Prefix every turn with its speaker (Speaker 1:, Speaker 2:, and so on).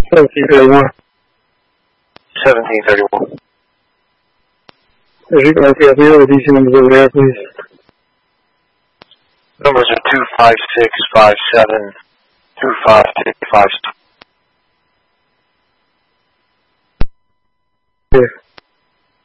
Speaker 1: 1731.
Speaker 2: 1731.
Speaker 1: If you guys have the other DC numbers over there, please.
Speaker 2: Numbers are 25657, 25656.
Speaker 1: Yeah.